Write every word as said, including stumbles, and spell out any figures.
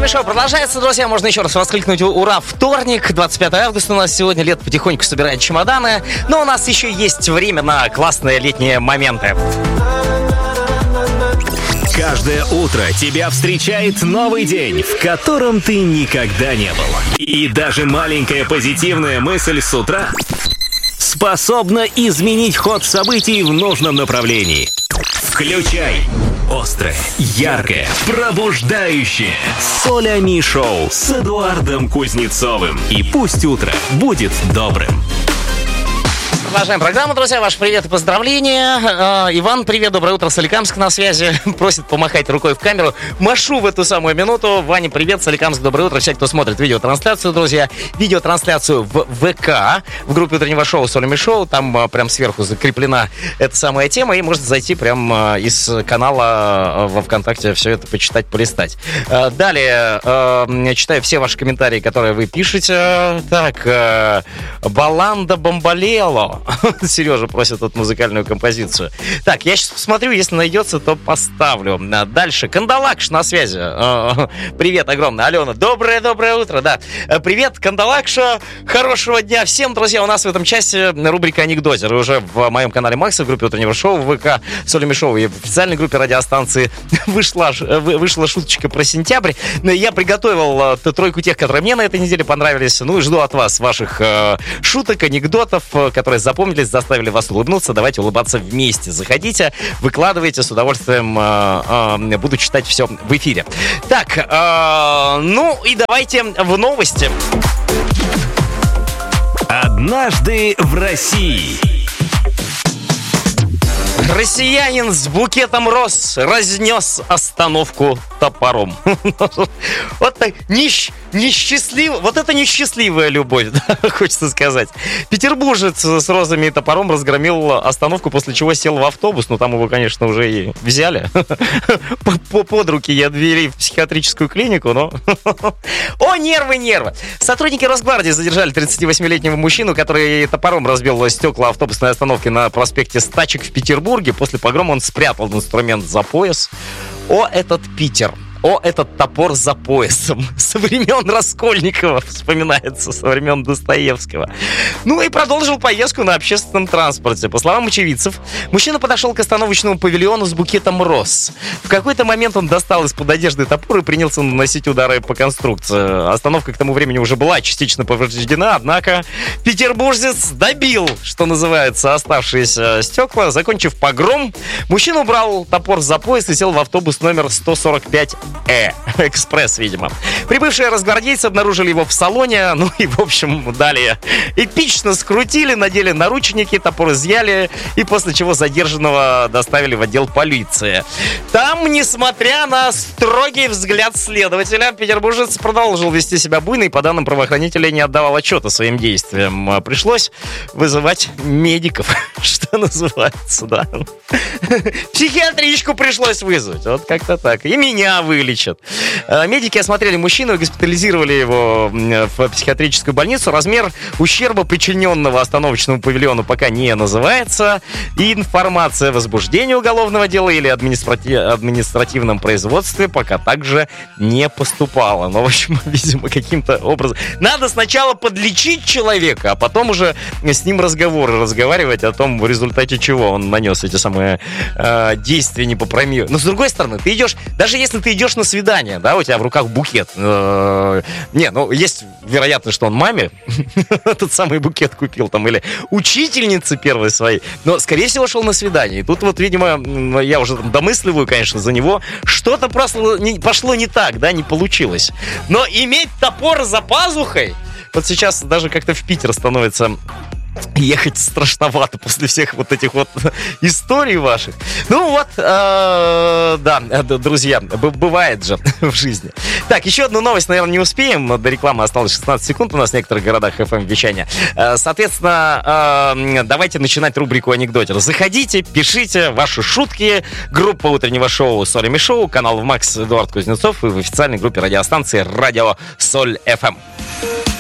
Соль Шоу продолжается, друзья. Можно еще раз воскликнуть ура, вторник, двадцать пятое августа у нас сегодня. Лето потихоньку собирает чемоданы. Но у нас еще есть время на классные летние моменты. Каждое утро тебя встречает новый день, в котором ты никогда не был. И даже маленькая позитивная мысль с утра способна изменить ход событий в нужном направлении. Включай острое, яркое, пробуждающее Солями Шоу с Эдуардом Кузнецовым. И пусть утро будет добрым. Продолжаем программу, друзья. Ваш привет и поздравления. Э, Иван, привет, доброе утро, Соликамск на связи. Просит помахать рукой в камеру. Машу в эту самую минуту. Ваня, привет, Соликамск, доброе утро. Все, кто смотрит видеотрансляцию, друзья. Видеотрансляцию в ВК, в группе утреннего шоу Солями Шоу. Там э, прям сверху закреплена эта самая тема. И можно зайти прям э, из канала э, во ВКонтакте все это почитать, полистать. Э, далее, э, читаю все ваши комментарии, которые вы пишете. Так, э, Баланда Бомбалело. Сережа просит тут музыкальную композицию. Так, я сейчас посмотрю, если найдется, то поставлю. Дальше. Кандалакш на связи. Привет огромное. Алена, доброе-доброе утро. Да. Привет, Кандалакша. Хорошего дня всем, друзья. У нас в этом часе рубрика «Анекдотер». Уже в моем канале Макса, в группе утреннего шоу, в ВК Солями Шоу и в официальной группе радиостанции вышла, вышла шуточка про сентябрь. Я приготовил тройку тех, которые мне на этой неделе понравились. Ну и жду от вас ваших шуток, анекдотов, которые запомнились, заставили вас улыбнуться. Давайте улыбаться вместе. Заходите, выкладывайте, с удовольствием э, э, буду читать все в эфире. Так, э, ну и давайте в новости. Однажды в России. Россиянин с букетом роз разнес остановку топором. Вот так, несч, несчастливо, вот это несчастливая любовь, да, хочется сказать. Петербуржец с розами и топором разгромил остановку, после чего сел в автобус. Ну, там его, конечно, уже и взяли. Под руки и отвели в психиатрическую клинику, но... О, нервы, нервы! Сотрудники Росгвардии задержали тридцативосьмилетнего мужчину, который топором разбил стекла автобусной остановки на проспекте Стачек в Петербурге. После погрома он спрятал инструмент за пояс. О, этот Питер! О, этот топор за поясом. Со времен Раскольникова вспоминается, со времен Достоевского. Ну и продолжил поездку на общественном транспорте. По словам очевидцев, мужчина подошел к остановочному павильону с букетом роз. В какой-то момент он достал из-под одежды топор и принялся наносить удары по конструкции. Остановка к тому времени уже была частично повреждена, однако петербуржец добил, что называется, оставшиеся стекла. Закончив погром, мужчина убрал топор за пояс и сел в автобус номер сто сорок пять Э, экспресс, видимо. Прибывшие росгвардейцы обнаружили его в салоне. Ну и, в общем, далее эпично скрутили, надели наручники, топор изъяли, и после чего задержанного доставили в отдел полиции. Там, несмотря на строгий взгляд следователя, петербуржец продолжил вести себя буйно и, по данным правоохранителей, не отдавал отчета своим действиям. Пришлось вызывать медиков, что называется, да. Психиатричку пришлось вызвать. Вот как-то так. И меня вы лечат. Медики осмотрели мужчину и госпитализировали его в психиатрическую больницу. Размер ущерба, причиненного остановочному павильону, пока не называется. И информация о возбуждении уголовного дела или административ... административном производстве пока также не поступала. Но, в общем, видимо, каким-то образом... Надо сначала подлечить человека, а потом уже с ним разговоры разговаривать о том, в результате чего он нанес эти самые э, действия непоправимые. Но, с другой стороны, ты идешь... Даже если ты идешь на свидание, да, у тебя в руках букет. Не, ну, есть вероятность, что он маме тот самый букет купил там, или учительнице первой своей, но, скорее всего, шел на свидание. И тут вот, видимо, я уже там домысливаю, конечно, за него, что-то просто не, пошло не так, да, не получилось. Но иметь топор за пазухой, вот сейчас даже как-то в Питер становится... Ехать страшновато после всех вот этих вот историй ваших. Ну вот, э, да, друзья, бывает же в жизни. Так, еще одну новость, наверное, не успеем. До рекламы осталось шестнадцать секунд у нас в некоторых городах эф эм-вещания. Соответственно, э, давайте начинать рубрику «Анекдотер». Заходите, пишите ваши шутки. Группа утреннего шоу «Солями Шоу», канал в Макс Эдуард Кузнецов и в официальной группе радиостанции «Радио Соль эф эм».